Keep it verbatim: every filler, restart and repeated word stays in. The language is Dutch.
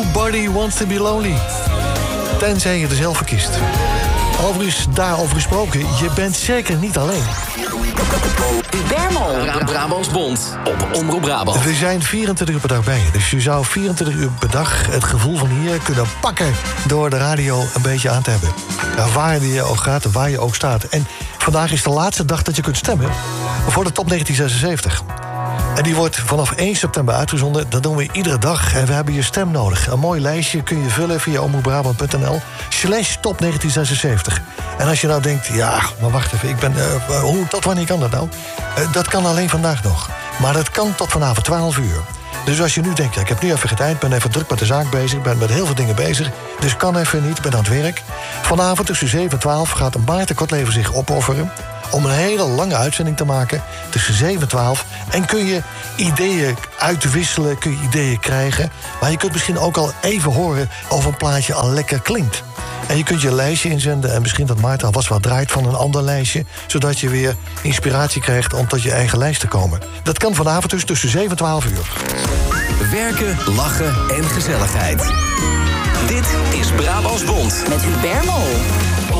Nobody wants to be lonely. Tenzij je er zelf voor kiest. Overigens, daarover gesproken, je bent zeker niet alleen. Bermel. Bra- Brabants Bond op Omroep Brabant. We zijn vierentwintig uur per dag bij je. Dus je zou vierentwintig uur per dag het gevoel van hier kunnen pakken... door de radio een beetje aan te hebben. Ja, waar je ook gaat, waar je ook staat. En vandaag is de laatste dag dat je kunt stemmen voor de top negentien zesenzeventig. En die wordt vanaf één september uitgezonden. Dat doen we iedere dag en we hebben je stem nodig. Een mooi lijstje kun je vullen via omroepbrabant punt n l slash top negentien zesenzeventig. En als je nou denkt, ja, maar wacht even, ik ben, uh, hoe, tot wanneer kan dat nou? Uh, dat kan alleen vandaag nog. Maar dat kan tot vanavond twaalf uur. Dus als je nu denkt, ja, ik heb nu even geen tijd, ben even druk met de zaak bezig, ben met heel veel dingen bezig, dus kan even niet, ben aan het werk. Vanavond tussen zeven en twaalf gaat Maarten Kortlever zich opofferen om een hele lange uitzending te maken tussen zeven en twaalf. En kun je ideeën uitwisselen, kun je ideeën krijgen. Maar je kunt misschien ook al even horen of een plaatje al lekker klinkt. En je kunt je lijstje inzenden en misschien dat Maarten alvast wat draait van een ander lijstje, zodat je weer inspiratie krijgt om tot je eigen lijst te komen. Dat kan vanavond dus tussen zeven en twaalf uur. Werken, lachen en gezelligheid. Dit is Brabants Bond. Met Hubert Mol.